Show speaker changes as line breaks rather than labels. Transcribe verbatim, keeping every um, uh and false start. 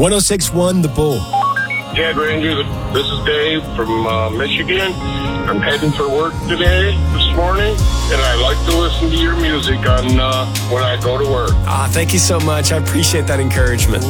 one oh six point one The Bull.
Ted Ranger, this is Dave from uh, Michigan. I'm heading for work today, this morning, and I like to listen to your music on uh, when I go to work.
Ah, thank you so much. I appreciate that encouragement.